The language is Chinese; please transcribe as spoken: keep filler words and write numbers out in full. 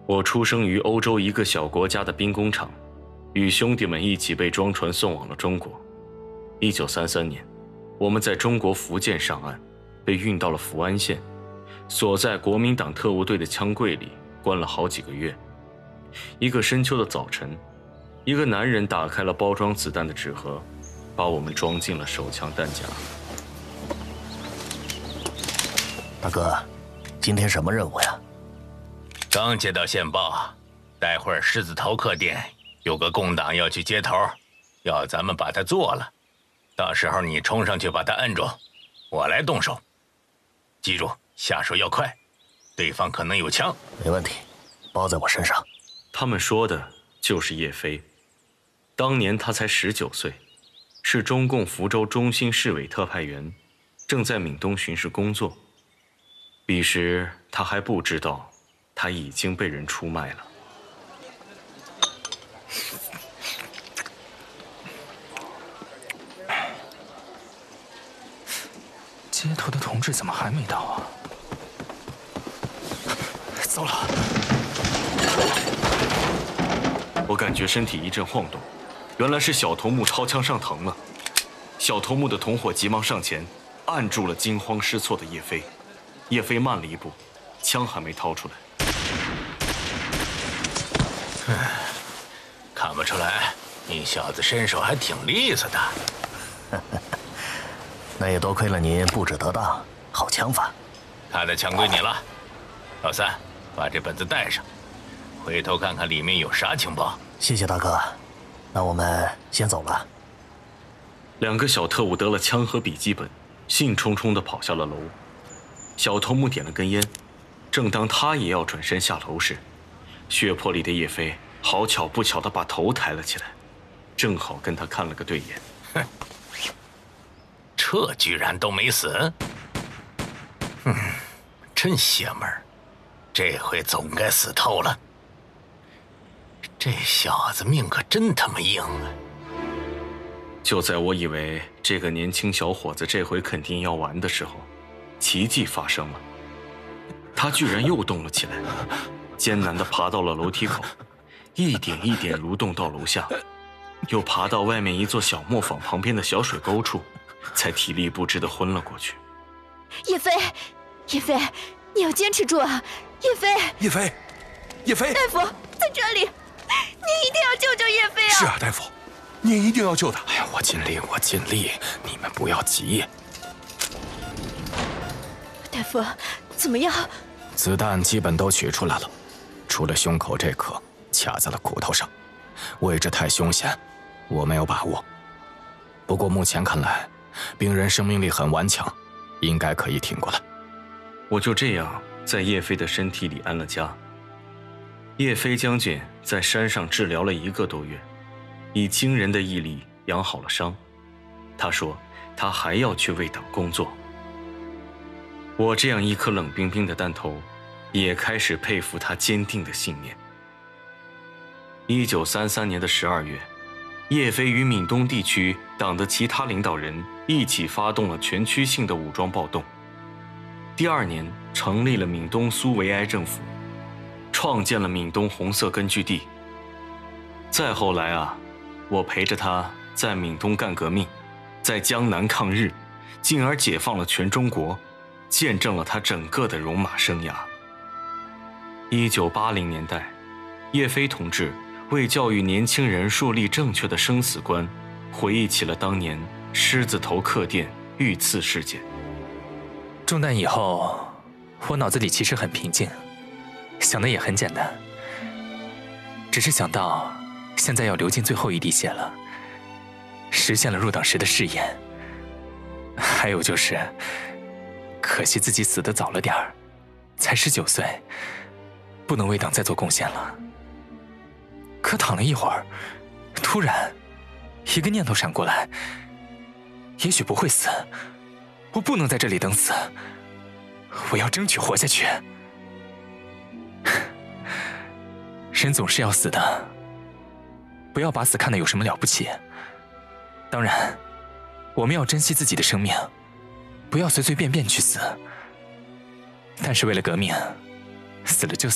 我出生于欧洲一个小国家的兵工厂，与兄弟们一起被装船送往了中国。一九三三年，我们在中国福建上岸，被运到了福安县，锁在国民党特务队的枪柜里，关了好几个月。一个深秋的早晨，一个男人打开了包装子弹的纸盒，把我们装进了手枪弹夹。 大哥，今天什么任务呀？ 刚接到线报，待会儿狮子头客店有个共党要去接头，要咱们把他做了。到时候你冲上去把他摁住，我来动手。记住，下手要快，对方可能有枪。 没问题，包在我身上。 他们说的就是叶飞。当年他才十九岁，是中共福州中心市委特派员，正在闽东巡视工作。彼时他还不知道，他已经被人出卖了。 接头的同志怎么还没到啊？糟了！ 我感觉身体一阵晃动，原来是小头目掏枪上膛了。小头目的同伙急忙上前，按住了惊慌失措的叶飞。叶飞慢了一步，枪还没掏出来。 看不出来，你小子身手还挺利索的。 那也多亏了您布置得当，好枪法。 他的枪归你了，老三，把这本子带上，回头看看里面有啥情报。 谢谢大哥，那我们先走了。 两个小特务得了枪和笔记本，兴冲冲地跑下了楼。小头目点了根烟，正当他也要转身下楼时，血泊里的叶飞好巧不巧地把头抬了起来，正好跟他看了个对眼。 哼，这居然都没死，嗯，真邪门儿，这回总该死透了。这小子命可真他妈硬啊！ 就在我以为这个年轻小伙子这回肯定要完的时候，奇迹发生了，他居然又动了起来，艰难地爬到了楼梯口，一点一点蠕动到楼下，又爬到外面一座小磨坊旁边的小水沟处，才体力不支地昏了过去。 叶飞，叶飞，你要坚持住啊！叶飞， 叶飞，叶飞， 大夫在这里，您一定要救救叶飞啊！ 是啊，大夫，您一定要救他。 哎呀，我尽力，我尽力，你们不要急。 大夫，怎么样？ 子弹基本都取出来了，除了胸口这颗卡在了骨头上，位置太凶险，我没有把握。不过目前看来，病人生命力很顽强，应该可以挺过来。 我就这样在叶飞的身体里安了家。叶飞将军在山上治疗了一个多月，以惊人的毅力养好了伤。他说他还要去为党工作。我这样一颗冷冰冰的弹头，也开始佩服他坚定的信念。一九三三年的十二月，叶飞与闽东地区党的其他领导人一起发动了全区性的武装暴动。第二年，成立了闽东苏维埃政府，创建了闽东红色根据地。再后来啊，我陪着他在闽东干革命，在江南抗日，进而解放了全中国，见证了他整个的戎马生涯。一九八零年代，叶飞同志为教育年轻人树立正确的生死观，回忆起了当年狮子头客店遇刺事件。 中弹以后，我脑子里其实很平静，想的也很简单，只是想到现在要流尽最后一滴血了，实现了入党时的誓言。还有就是，可惜自己死得早了点儿，才十九岁，不能为党再做贡献了。可躺了一会儿，突然一个念头闪过来，也许不会死，我不能在这里等死，我要争取活下去。人总是要死的，不要把死看得有什么了不起。当然，我们要珍惜自己的生命，不要随随便便去死。但是为了革命，死了就死。